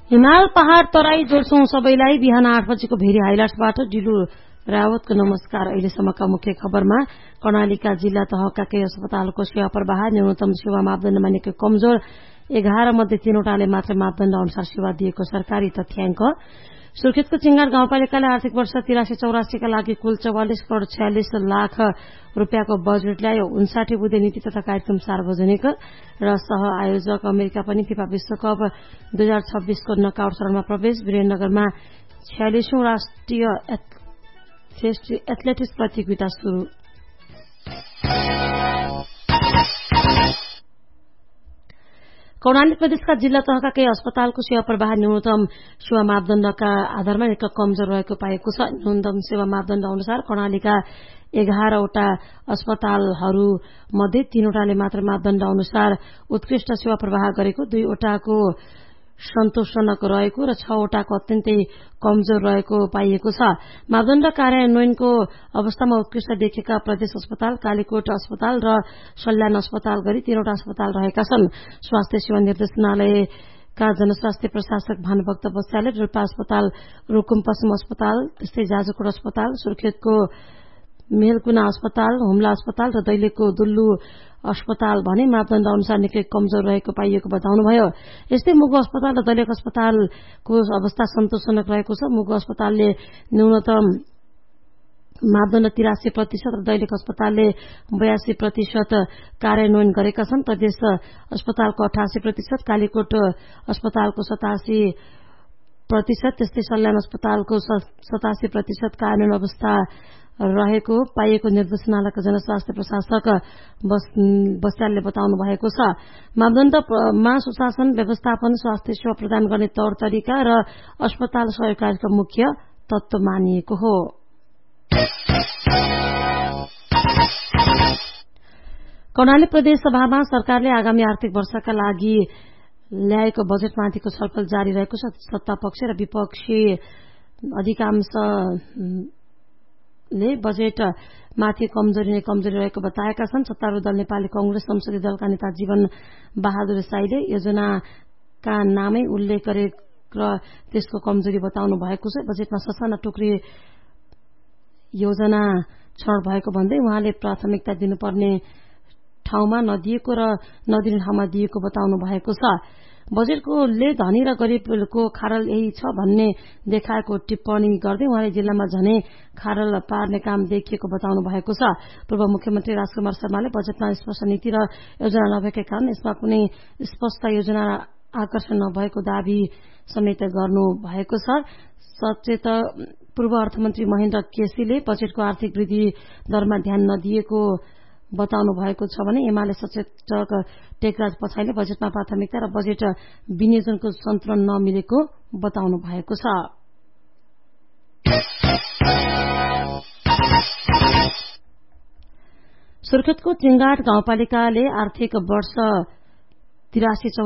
हिमाल पहाड़ तराई जोड्छौं सबैलाई। बिहान 8 बजेको भेरी हाइलाइट्सबाट डिलु रावतको नमस्कार। अहिलेसम्मका मुख्य खबरमा कर्णालीका जिल्ला तहका केही अस्पतालको सेवा प्रवाह न्यूनतम सेवा मापदण्डमा निकै कमजोर। 11 मध्ये 3वटाले मात्र मापदण्ड अनुसार सेवा दिएको सरकारी तथ्याङ्क। सुर्खेतको चिंगार गाउँपालिकाले आर्थिक वर्ष 83-84 का लागि कुल 44 करोड़ 46 लाख रूपियाँको बजेट ल्यायो। 59 बुँदे नीति तथा कार्यक्रम सार्वजनिक र सह आयोजक अमेरिका पनि फिफा विश्वकप 2026 को नकआउट चरणमा प्रवेश। वीरेन्द्रनगरमा 46औं राष्ट्रिय एथलेटिक्स प्रतियोगिता शुरू। कर्णाली प्रदेशका जिल्ला तहका केही अस्पतालको सेवा प्रवाह न्यूनतम सेवा मापदण्डका आधारमा निकै कमजोर रहेको पाएको छ। न्यूनतम सेवा मापदण्ड अनुसार कर्णालीका 11वटा अस्पतालहरू मध्ये 3वटाले मात्र मापदण्ड अनुसार उत्कृष्ट सेवा प्रवाह गरेको, 2वटाको सन्तोषजनक रहेको र 6वटाको अत्यन्तै कमजोर रहेको पाइएको छ। मापदण्ड कार्यान्वयनको अवस्थामा उत्कृष्ट देखेका प्रदेश अस्पताल, कालीकोट अस्पताल र सल्यान अस्पताल गरी 3वटा अस्पताल रहेका छन्। स्वास्थ्य सेवा निर्देशनालयका जनस्वास्थ्य प्रशासक भानुभक्त बस्यालले डोल्पा अस्पताल, रुकुम पश्चिम अस्पताल, त्यस्तै जाजरकोट अस्पताल, सुर्खेतको मेलकुना अस्पताल, हुम्ला अस्पताल र दैलेखको दुल्लु अस्पताल भने मापदण्ड अनुसार निकै कमजोर रहेको पाइएको बताउनुभयो। यस्तै मुगु अस्पताल र दैलेख अस्पतालको अवस्था सन्तोषजनक रहेको छ। मुगु अस्पतालले न्यूनतम मापदण्ड 83% र दैलेख अस्पतालले 82% कार्यान्वयन गरेका छन्। प्रदेश अस्पतालको 88%, कालीकोट अस्पतालको 87%, त्यस्तै सल्यान अस्पतालको 87% कार्यान्वयन अवस्था रहेको पाइएको निर्देशनालयका जनस्वास्थ्य प्रशासक बस्यालले बताउनु भएको छ। मापदण्डमा सुशासन, व्यवस्थापन, स्वास्थ्य सेवा प्रदान गर्ने तौर तरिका र अस्पताल सहयोगकारीका मुख्य तत्व मानिएको हो। कर्णाली प्रदेश सभामा सरकारले आगामी आर्थिक वर्षका लागि ल्याएको बजेटमाथिको छलफल जारी रहेको छ। सत्तापक्ष र विपक्षी अधिकांशले बजेटमाथि कमजोरी रहेको बताएका छन्। सत्तारूढ दल नेपाली कांग्रेस संसदीय दलका नेता जीवन बहादुर साईले योजनाका नामै उल्लेख गरे र त्यसको कमजोरी बताउनु भएको छ। बजेटमा ससाना टुक्री योजना छनौट भएको भन्दै उहाँले प्राथमिकता दिनुपर्ने ठाउँमा नदिएको र नदिने ठाउँमा दिएको बताउनु भएको छ। बजेटकोले धनी र गरीबको खाडल यही छ भन्ने देखाएको टिप्पणी गर्दै उहाँले जिल्लामा झनै खाडल पार्ने काम देखिएको बताउनु भएको छ। पूर्व मुख्यमन्त्री राजकुमार शर्माले बजेटमा स्पष्ट नीति र योजना नभएकै कारण यसमा कुनै स्पष्ट योजना आकर्षण नभएको दावी समेत गर्नु भएको छ। सचेत पूर्व अर्थमन्त्री महेन्द्र केसीले बजेटको आर्थिक वृद्धि दरमा ध्यान नदिएको बताउनु भएको छ भने एमाले सचेतक टेकराज पछाइले बजेटमा प्राथमिकता र बजेट विनियोजनको सन्तुलन नमिलेको बताउनु भएको छ। सुर्खेतको चिंगाट गाउँपालिकाले आर्थिक वर्ष 83